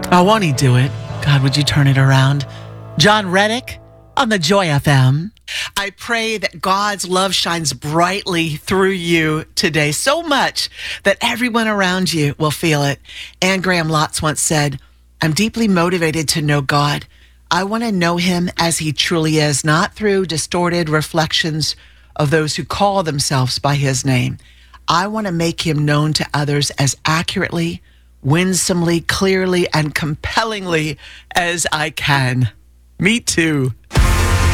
Oh, won't he do it? God, would you turn it around? John Reddick on the Joy FM. I pray that God's love shines brightly through you today, so much that everyone around you will feel it. Anne Graham Lotz once said, I'm deeply motivated to know God. I want to know him as he truly is, not through distorted reflections of those who call themselves by his name. I want to make him known to others as accurately, winsomely, clearly, and compellingly as I can. Me too.